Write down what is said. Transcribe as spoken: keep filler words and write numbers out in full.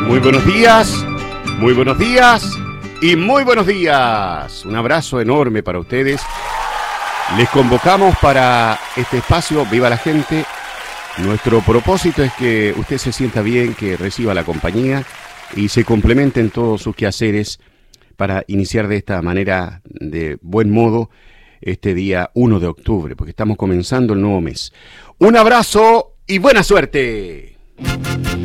Muy buenos días, muy buenos días y muy buenos días. Un abrazo enorme para ustedes. Les convocamos para este espacio Viva la Gente. Nuestro propósito es que usted se sienta bien, que reciba la compañía y se complementen todos sus quehaceres para iniciar de esta manera, de buen modo, este día uno de octubre, porque estamos comenzando el nuevo mes. Un abrazo y buena suerte.